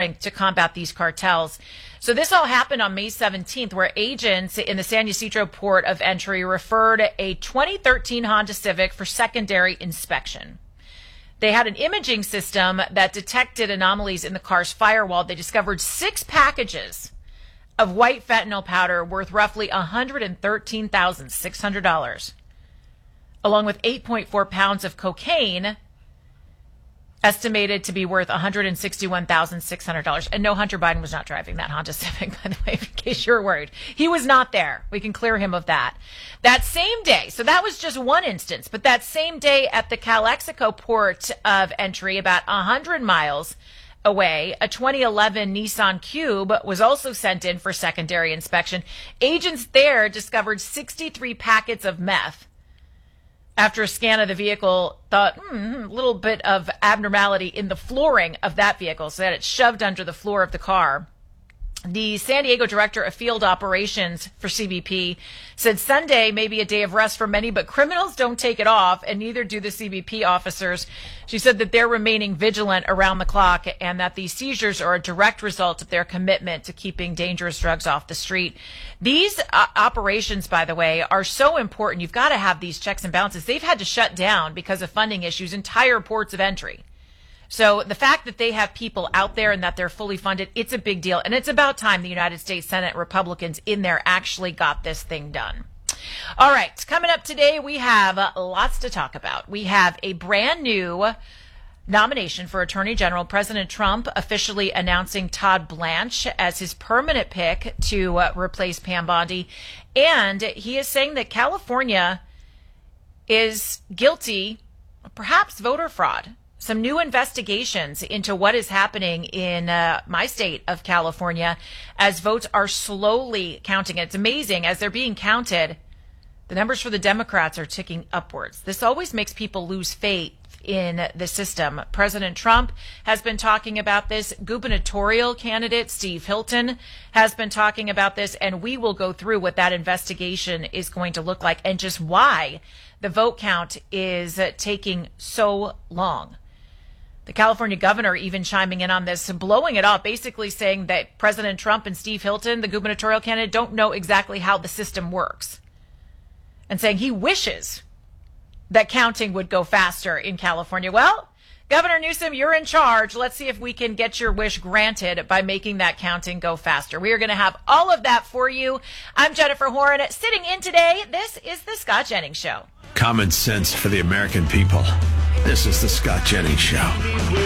strength to combat these cartels. So this all happened on May 17th, where agents in the San Ysidro port of entry referred a 2013 Honda Civic for secondary inspection. They had an imaging system that detected anomalies in the car's firewall. They discovered 6 packages of white fentanyl powder worth roughly $113,600, along with 8.4 pounds of cocaine, estimated to be worth $161,600. And no, Hunter Biden was not driving that Honda Civic, by the way, in case you're worried. He was not there. We can clear him of that. That same day, so that was just one instance, but that same day at the Calexico port of entry, about 100 miles away, a 2011 Nissan Cube was also sent in for secondary inspection. Agents there discovered 63 packets of meth. After a scan of the vehicle, thought, a little bit of abnormality in the flooring of that vehicle, so that it shoved under the floor of the car. The San Diego director of field operations for CBP said Sunday may be a day of rest for many, but criminals don't take it off, and neither do the CBP officers. She said that they're remaining vigilant around the clock and that these seizures are a direct result of their commitment to keeping dangerous drugs off the street. These operations, by the way, are so important. You've got to have these checks and balances. They've had to shut down because of funding issues entire ports of entry. So the fact that they have people out there and that they're fully funded, it's a big deal. And it's about time the United States Senate Republicans in there actually got this thing done. All right, coming up today, we have lots to talk about. We have a brand new nomination for Attorney General. President Trump officially announcing Todd Blanche as his permanent pick to replace Pam Bondi. And he is saying that California is guilty of perhaps voter fraud. Some new investigations into what is happening in my state of California as votes are slowly counting. It's amazing. As they're being counted, the numbers for the Democrats are ticking upwards. This always makes people lose faith in the system. President Trump has been talking about this. Gubernatorial candidate Steve Hilton has been talking about this, and we will go through what that investigation is going to look like and just why the vote count is taking so long. The California governor even chiming in on this, blowing it off, basically saying that President Trump and Steve Hilton, the gubernatorial candidate, don't know exactly how the system works. And saying he wishes that counting would go faster in California. Well, Governor Newsom, you're in charge. Let's see if we can get your wish granted by making that counting go faster. We are going to have all of that for you. I'm Jennifer Horn. Sitting in today, this is The Scott Jennings Show. Common sense for the American people. This is The Scott Jennings Show.